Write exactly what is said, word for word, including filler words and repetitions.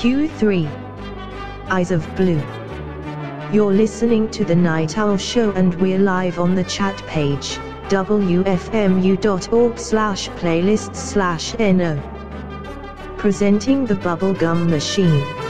Q three. Eyes of Blue. You're listening to The Night Owl Show and we're live on the chat page, w f m u dot org slash playlists slash no. Presenting the Bubblegum Machine.